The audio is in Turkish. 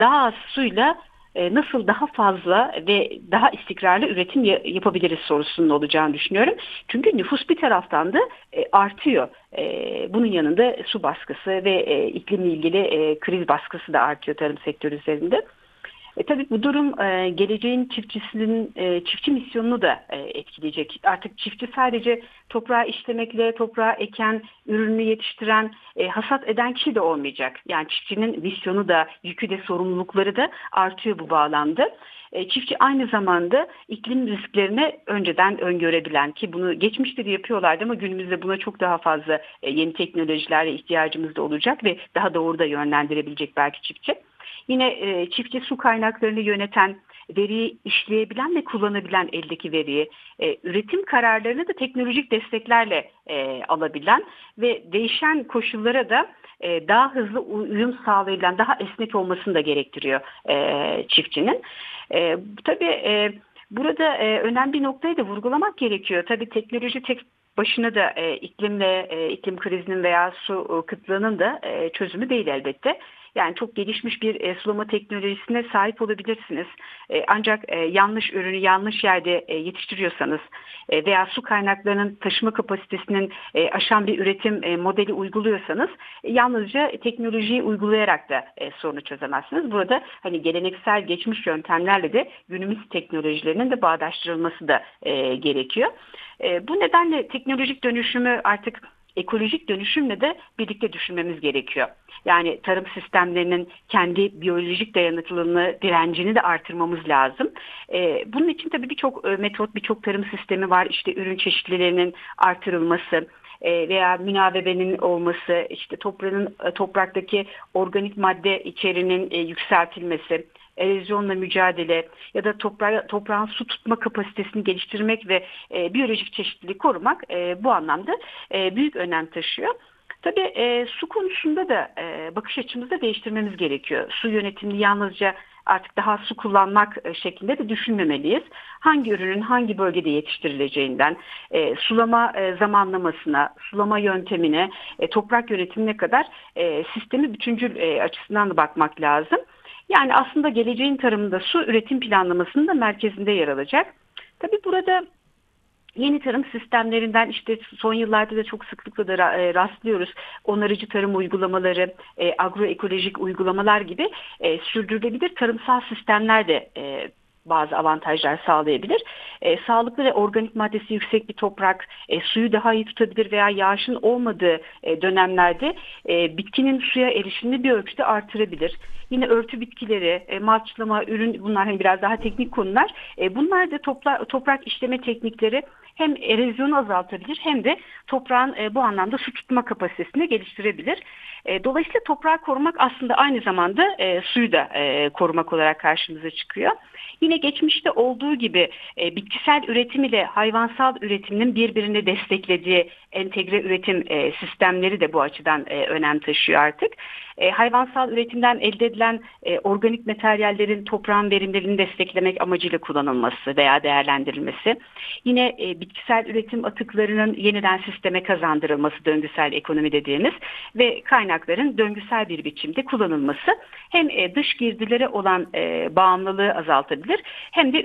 daha az suyla nasıl daha fazla ve daha istikrarlı üretim yapabiliriz sorusunun olacağını düşünüyorum. Çünkü nüfus bir taraftan da artıyor. Bunun yanında su baskısı ve iklimle ilgili kriz baskısı da artıyor tarım sektörü üzerinde. Tabii bu durum geleceğin çiftçisinin çiftçi misyonunu da etkileyecek. Artık çiftçi sadece toprağı işlemekle, toprağı eken, ürünü yetiştiren, hasat eden kişi de olmayacak. Yani çiftçinin misyonu da, yükü de, sorumlulukları da artıyor bu bağlamda. Çiftçi aynı zamanda iklim risklerini önceden öngörebilen, ki bunu geçmişte de yapıyorlardı ama günümüzde buna çok daha fazla yeni teknolojilerle ihtiyacımız da olacak ve daha doğru da yönlendirebilecek belki çiftçi. Yine çiftçi su kaynaklarını yöneten, veriyi işleyebilen ve kullanabilen, eldeki veriyi, üretim kararlarını da teknolojik desteklerle alabilen ve değişen koşullara da daha hızlı uyum sağlayabilen, daha esnek olmasını da gerektiriyor çiftçinin. Tabii burada önemli bir noktayı da vurgulamak gerekiyor. Tabii teknoloji tek başına da iklim krizinin veya su kıtlığının da çözümü değil elbette. Yani çok gelişmiş bir sulama teknolojisine sahip olabilirsiniz. Ancak yanlış ürünü yanlış yerde yetiştiriyorsanız veya su kaynaklarının taşıma kapasitesinin aşan bir üretim modeli uyguluyorsanız yalnızca teknolojiyi uygulayarak da sorunu çözemezsiniz. Burada hani geleneksel geçmiş yöntemlerle de günümüz teknolojilerinin de bağdaştırılması da gerekiyor. Bu nedenle teknolojik dönüşümü artık ekolojik dönüşümle de birlikte düşünmemiz gerekiyor. Yani tarım sistemlerinin kendi biyolojik dayanıklılığını, direncini de artırmamız lazım. Bunun için tabii birçok metot, birçok tarım sistemi var. İşte ürün çeşitliliğinin artırılması veya münavebenin olması, işte topraktaki organik madde içeriğinin yükseltilmesi, erozyonla mücadele ya da toprağın su tutma kapasitesini geliştirmek ve biyolojik çeşitliliği korumak bu anlamda büyük önem taşıyor. Tabii su konusunda da bakış açımızı da değiştirmemiz gerekiyor. Su yönetimini yalnızca artık daha su kullanmak şeklinde de düşünmemeliyiz. Hangi ürünün hangi bölgede yetiştirileceğinden, sulama zamanlamasına, sulama yöntemine, toprak yönetimine kadar sistemi bütüncül açısından da bakmak lazım. Yani aslında geleceğin tarımında su üretim planlamasının da merkezinde yer alacak. Tabii burada yeni tarım sistemlerinden işte son yıllarda da çok sıklıkla da rastlıyoruz. Onarıcı tarım uygulamaları, agroekolojik uygulamalar gibi sürdürülebilir tarımsal sistemler de bazı avantajlar sağlayabilir. Sağlıklı ve organik maddesi yüksek bir toprak suyu daha iyi tutabilir veya yağışın olmadığı dönemlerde bitkinin suya erişimini bir ölçüde artırabilir. Yine örtü bitkileri, malçlama, ürün, bunlar hani biraz daha teknik konular. Bunlar da toprak işleme teknikleri hem erozyonu azaltabilir hem de toprağın bu anlamda su tutma kapasitesini geliştirebilir. Dolayısıyla toprağı korumak aslında aynı zamanda suyu da korumak olarak karşımıza çıkıyor. Yine geçmişte olduğu gibi bitkisel üretim ile hayvansal üretiminin birbirini desteklediği entegre üretim sistemleri de bu açıdan önem taşıyor artık. Hayvansal üretimden elde edilen organik materyallerin toprağın verimliliğini desteklemek amacıyla kullanılması veya değerlendirilmesi. Yine bitkisel üretim atıklarının yeniden sisteme kazandırılması, döngüsel ekonomi dediğimiz ve kaynakların döngüsel bir biçimde kullanılması hem dış girdilere olan bağımlılığı azaltabilir hem de